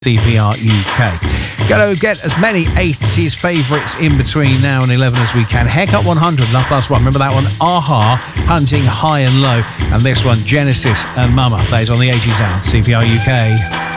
CPR UK. Gotta get as many 80s favourites in between now and 11 as we can. Haircut 100, Love Plus One. Remember that one? Aha, Hunting High and Low. And this one, Genesis and Mama, plays on the 80s sound. CPR UK.